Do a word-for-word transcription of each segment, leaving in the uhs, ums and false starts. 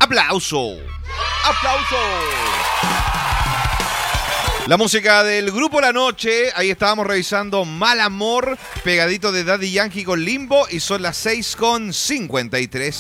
¡Aplauso! ¡Aplauso! La música del Grupo La Noche. Ahí estábamos revisando Mal Amor, pegadito de Daddy Yankee con Limbo. Y son las seis con cincuenta y tres.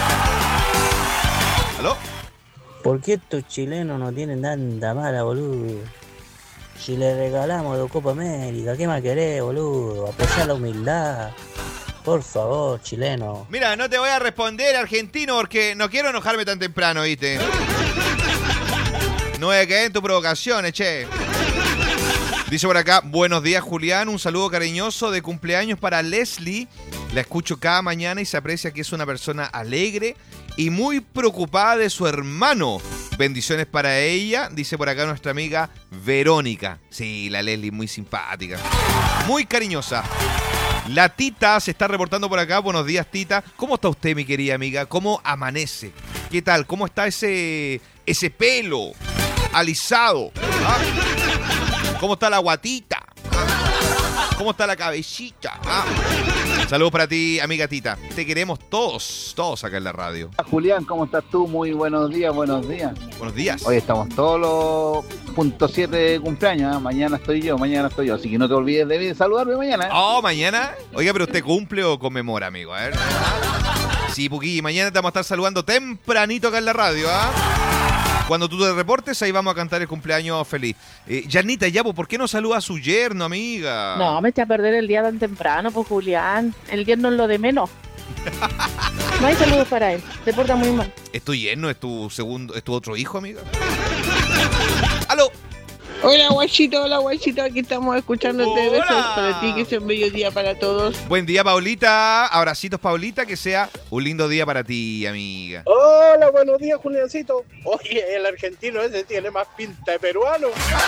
¿Aló? ¿Por qué estos chilenos no tienen tanta mala, boludo? Si le regalamos la Copa América, ¿qué más querés, boludo? Apreciar la humildad. Por favor, chileno. Mira, no te voy a responder, argentino, porque no quiero enojarme tan temprano, ¿viste? No voy a caer en tu provocación, che. Dice por acá, buenos días, Julián. Un saludo cariñoso de cumpleaños para Leslie. La escucho cada mañana y se aprecia que es una persona alegre y muy preocupada de su hermano. Bendiciones para ella, dice por acá nuestra amiga Verónica. Sí, la Leslie muy simpática, muy cariñosa. La Tita se está reportando por acá. Buenos días, Tita. ¿Cómo está usted, mi querida amiga? ¿Cómo amanece? ¿Qué tal? ¿Cómo está ese, ese pelo alisado? ¿Ah? ¿Cómo está la guatita? ¿Cómo está la cabecita? ¿Ah? Saludos para ti, amiga Tita. Te queremos todos, todos acá en la radio. Julián, ¿cómo estás tú? Muy buenos días, buenos días. Buenos días. Hoy estamos todos los punto siete de cumpleaños, ¿eh? Mañana estoy yo, mañana estoy yo. Así que no te olvides de saludarme mañana, ¿eh? Oh, mañana. Oiga, pero ¿usted cumple o conmemora, amigo? A ver. Sí, Puqui, mañana te vamos a estar saludando tempranito acá en la radio, ¿ah? Cuando tú te reportes, ahí vamos a cantar el cumpleaños feliz. Eh, Janita, ya, ¿por qué no saluda a su yerno, amiga? No, me eché a perder el día tan temprano, pues, Julián. El yerno es lo de menos. No hay saludos para él. Se porta muy mal. ¿Es tu yerno? ¿Es tu segundo? ¿Es tu otro hijo, amiga? ¡Aló! Hola, guachito, hola, guachito. Aquí estamos escuchándote. Hola. Besos para ti, que sea un bello día para todos. Buen día, Paulita. Abracitos, Paulita. Que sea un lindo día para ti, amiga. Hola, buenos días, Juliancito. Oye, el argentino ese tiene más pinta de peruano.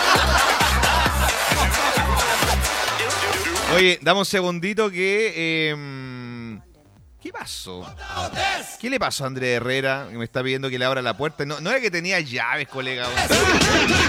Oye, dame un segundito que... Eh, ¿Qué pasó? ¿Qué le pasó a Andrés Herrera? Que me está pidiendo que le abra la puerta. No, no era que tenía llaves, colega.